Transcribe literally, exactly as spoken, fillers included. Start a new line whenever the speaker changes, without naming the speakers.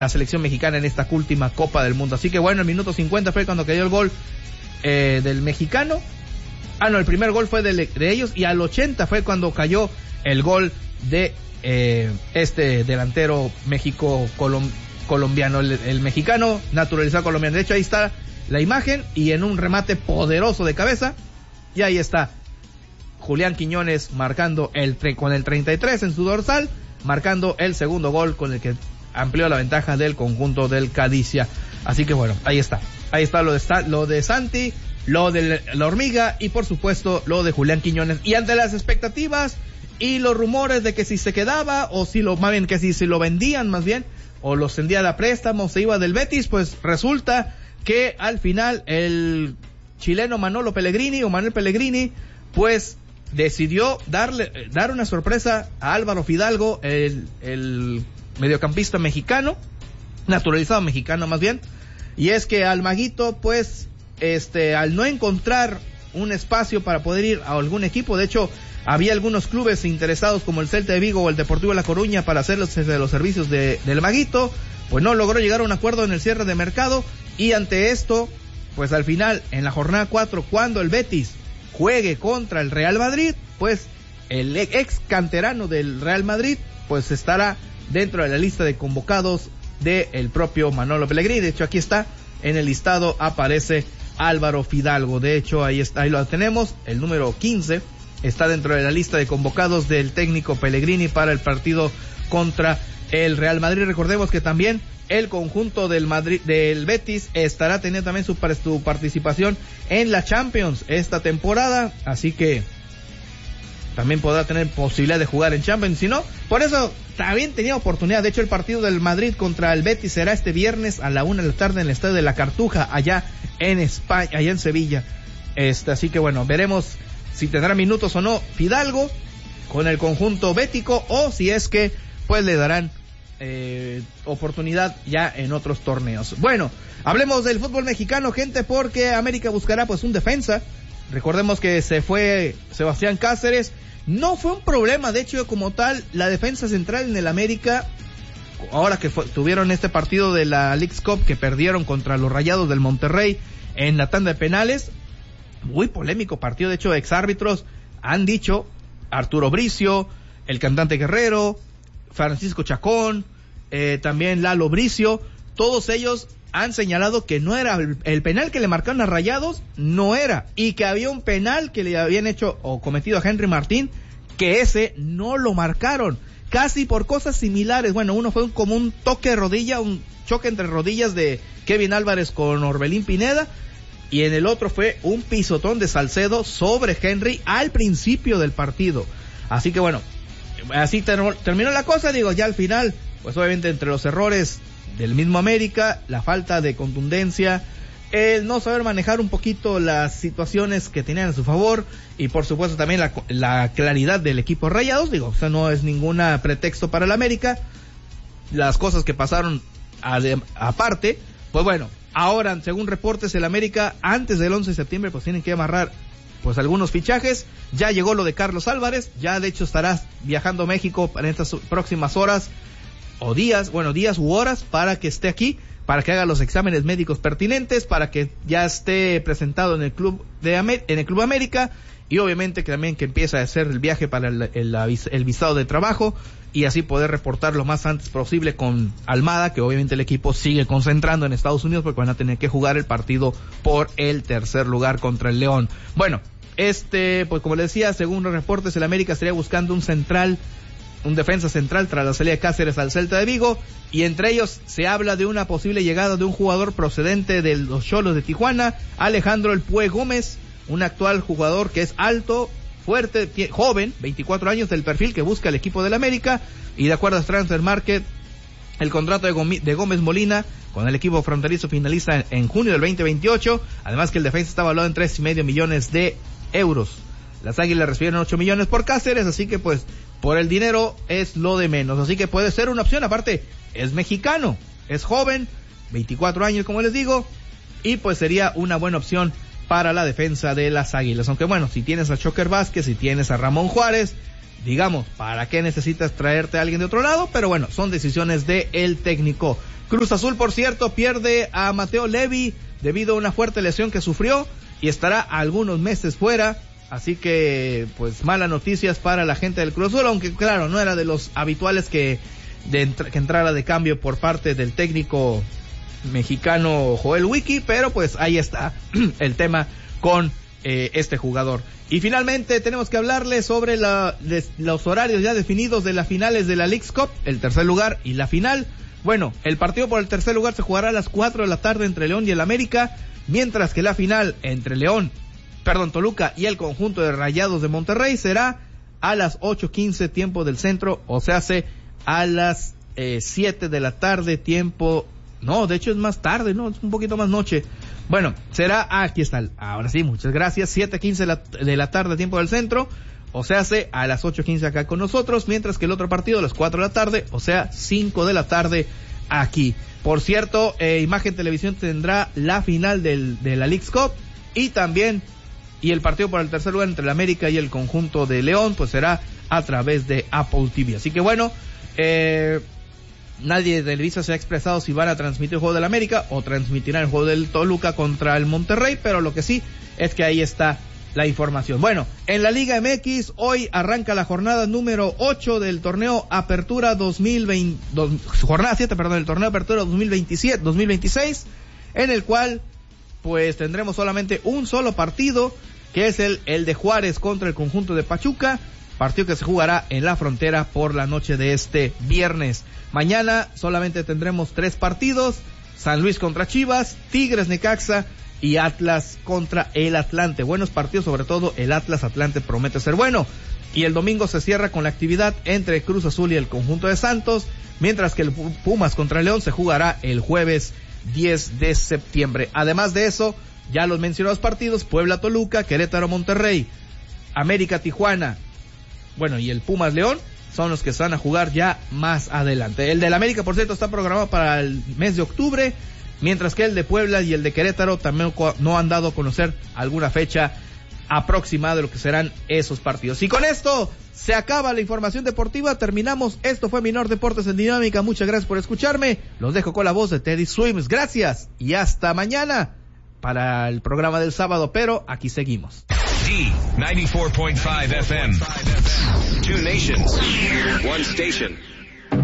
la selección mexicana en esta última Copa del Mundo. Así que bueno, el minuto cincuenta fue cuando cayó el gol eh, del mexicano. Ah, no, el primer gol fue de, de ellos, y al ochenta fue cuando cayó el gol de eh, este delantero México colom, colombiano, el, el mexicano naturalizado colombiano. De hecho, ahí está la imagen, y en un remate poderoso de cabeza, y ahí está Julián Quiñones marcando el con el treinta y tres en su dorsal, marcando el segundo gol con el que amplió la ventaja del conjunto del Cadicia. Así que bueno, ahí está. Ahí está lo de, lo de Santi, lo de la hormiga y por supuesto lo de Julián Quiñones. Y ante las expectativas y los rumores de que si se quedaba o si lo, más bien que si se lo vendían más bien, o lo vendía a préstamo, se iba del Betis, pues resulta que al final el chileno Manolo Pellegrini o Manuel Pellegrini pues decidió darle, dar una sorpresa a Álvaro Fidalgo, el, el mediocampista mexicano, naturalizado mexicano más bien, y es que al Maguito pues este al no encontrar un espacio para poder ir a algún equipo, de hecho había algunos clubes interesados como el Celta de Vigo o el Deportivo La Coruña para hacer los, los servicios de, del Maguito, pues no logró llegar a un acuerdo en el cierre de mercado, y ante esto pues al final en la jornada cuatro, cuando el Betis juegue contra el Real Madrid, pues el ex canterano del Real Madrid pues estará dentro de la lista de convocados del propio Manolo Pellegrini. De hecho, aquí está, en el listado aparece Álvaro Fidalgo. De hecho, ahí está, ahí lo tenemos, el número quince está dentro de la lista de convocados del técnico Pellegrini para el partido contra el Real Madrid. Recordemos que también el conjunto del Madrid, del Betis, estará teniendo también su, su participación en la Champions esta temporada, así que también podrá tener posibilidad de jugar en Champions. Si no, por eso también tenía oportunidad. De hecho, el partido del Madrid contra el Betis será este viernes a la una de la tarde en el estadio de la Cartuja, allá en España, allá en Sevilla. Este, así que bueno, veremos si tendrá minutos o no Fidalgo con el conjunto bético, o si es que pues le darán eh, oportunidad ya en otros torneos. Bueno, hablemos del fútbol mexicano, gente, porque América buscará pues un defensa. Recordemos que se fue Sebastián Cáceres. No fue un problema, de hecho, como tal, la defensa central en el América, ahora que fue, tuvieron este partido de la Leagues Cup que perdieron contra los Rayados del Monterrey en la tanda de penales, muy polémico partido. De hecho, exárbitros han dicho, Arturo Bricio, el cantante Guerrero, Francisco Chacón, eh, también Lalo Bricio, todos ellos han señalado que no era el, el penal que le marcaron a Rayados, no era, y que había un penal que le habían hecho o cometido a Henry Martín, que ese no lo marcaron, casi por cosas similares. Bueno, uno fue un, como un toque de rodilla, un choque entre rodillas de Kevin Álvarez con Orbelín Pineda, y en el otro fue un pisotón de Salcedo sobre Henry al principio del partido. Así que bueno, así ter- terminó la cosa, digo, ya al final, pues obviamente entre los errores del mismo América, la falta de contundencia, el no saber manejar un poquito las situaciones que tenían a su favor, y por supuesto también la, la claridad del equipo Rayados, digo, o sea, no es ninguna pretexto para el América, las cosas que pasaron ade- aparte, pues bueno, ahora según reportes el América antes del once de septiembre pues tienen que amarrar pues algunos fichajes. Ya llegó lo de Carlos Álvarez, ya de hecho estará viajando a México en estas próximas horas o días, bueno, días u horas, para que esté aquí, para que haga los exámenes médicos pertinentes, para que ya esté presentado en el club de Amer- en el Club América, y obviamente que también que empiece a hacer el viaje para el, el, el visado de trabajo, y así poder reportar lo más antes posible con Almada, que obviamente el equipo sigue concentrando en Estados Unidos porque van a tener que jugar el partido por el tercer lugar contra el León. Bueno, este, pues como les decía, según los reportes, el América estaría buscando un central, un defensa central tras la salida de Cáceres al Celta de Vigo, y entre ellos se habla de una posible llegada de un jugador procedente de los Xolos de Tijuana, Alejandro El Pue Gómez, un actual jugador que es alto, fuerte, joven, veinticuatro años, del perfil que busca el equipo del América, y de acuerdo a Transfer Market, el contrato de, Gomi, de Gómez Molina con el equipo fronterizo finaliza en, en junio del veinte veintiocho, además que el defensa está valuado en tres y medio millones de euros. Las Águilas recibieron ocho millones por Cáceres, así que pues por el dinero es lo de menos, así que puede ser una opción. Aparte es mexicano, es joven, veinticuatro años como les digo, y pues sería una buena opción para la defensa de las Águilas. Aunque bueno, si tienes a Choker Vázquez, si tienes a Ramón Juárez, digamos, ¿para qué necesitas traerte a alguien de otro lado? Pero bueno, son decisiones de el técnico. Cruz Azul, por cierto, pierde a Mateo Levy debido a una fuerte lesión que sufrió y estará algunos meses fuera. Así que, pues, malas noticias para la gente del Cruz Azul, aunque claro, no era de los habituales que, de entr- que entrara de cambio por parte del técnico mexicano Joel Wiki, pero pues ahí está el tema con eh, este jugador. Y finalmente tenemos que hablarles sobre la, les, los horarios ya definidos de las finales de la Leagues Cup, el tercer lugar y la final. Bueno, el partido por el tercer lugar se jugará a las cuatro de la tarde entre León y el América, mientras que la final entre León, perdón, Toluca y el conjunto de Rayados de Monterrey será a las ocho quince tiempo del centro, o sea, hace a las eh, siete de la tarde tiempo. No, de hecho es más tarde, ¿no? Es un poquito más noche. Bueno, será, ah, aquí está, ahora sí, muchas gracias, siete quince de la tarde, tiempo del centro, o sea, hace a las ocho quince acá con nosotros, mientras que el otro partido a las cuatro de la tarde, o sea, cinco de la tarde aquí. Por cierto, eh, Imagen Televisión tendrá la final del, de la Leagues Cup y también, y el partido por el tercer lugar entre el América y el conjunto de León, pues será a través de Apple T V. Así que bueno, eh... nadie de Televisa se ha expresado si van a transmitir el juego del América o transmitirán el juego del Toluca contra el Monterrey, pero lo que sí es que ahí está la información. Bueno, en la Liga M X hoy arranca la jornada número ocho del torneo Apertura dos mil veinte, dos, jornada siete, perdón, el torneo Apertura dos mil veintisiete, dos mil veintiséis, en el cual pues tendremos solamente un solo partido, que es el, el de Juárez contra el conjunto de Pachuca, partido que se jugará en la Frontera por la noche de este viernes. Mañana solamente tendremos tres partidos: San Luis contra Chivas, Tigres Necaxa y Atlas contra el Atlante. Buenos partidos, sobre todo el Atlas Atlante promete ser bueno. Y el domingo se cierra con la actividad entre Cruz Azul y el conjunto de Santos, mientras que el Pumas contra León se jugará el jueves diez de septiembre. Además de eso, ya los mencionados partidos: Puebla Toluca, Querétaro Monterrey, América Tijuana, bueno, y el Pumas León son los que se van a jugar ya más adelante. El del América, por cierto, está programado para el mes de octubre, mientras que el de Puebla y el de Querétaro también no han dado a conocer alguna fecha aproximada de lo que serán esos partidos. Y con esto se acaba la información deportiva, terminamos. Esto fue Minor Deportes en Dinámica. Muchas gracias por escucharme. Los dejo con la voz de Teddy Swims. Gracias y hasta mañana para el programa del sábado, pero aquí seguimos.
D ninety-four point five F M. Two nations, one station.